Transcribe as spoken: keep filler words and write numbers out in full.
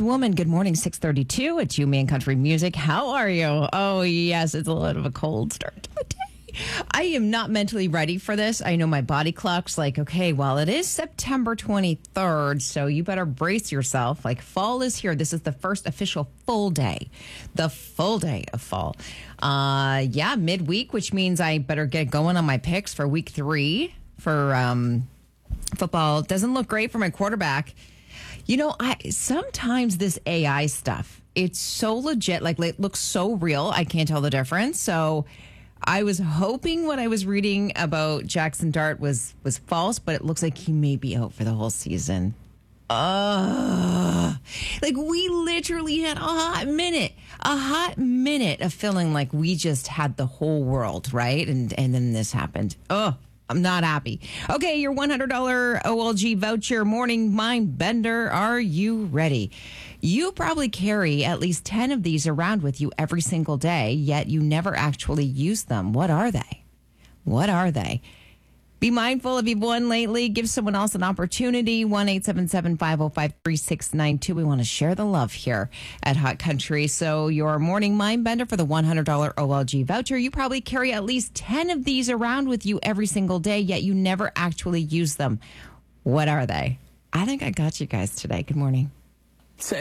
Woman. Good morning, six thirty-two. It's You, Me, and Country Music. How are you? Oh, yes, it's a little of a cold start to the day. I am not mentally ready for this. I know my body clock's like, okay, well, it is September twenty-third, so you better brace yourself. Like, fall is here. This is the first official full day, the full day of fall. Uh, yeah, midweek, which means I better get going on my picks for week three for um, football. Doesn't look great for my quarterback. You know, I sometimes this A I stuff, it's so legit, like it looks so real. I can't tell the difference. So I was hoping what I was reading about Jackson Dart was was false, but it looks like he may be out for the whole season. Uh, like we literally had a hot minute, a hot minute of feeling like we just had the whole world, right? And and then this happened. Oh, I'm not happy. Okay, your one hundred dollars O L G voucher morning mind bender. Are you ready? You probably carry at least ten of these around with you every single day, yet you never actually use them. What are they? What are they? Be mindful if you've won lately. Give someone else an opportunity. one eight seven seven, five oh five, three six nine two. We want to share the love here at Hot Country. So your morning mind bender for the one hundred dollars O L G voucher. You probably carry at least ten of these around with you every single day, yet you never actually use them. What are they? I think I got you guys today. Good morning.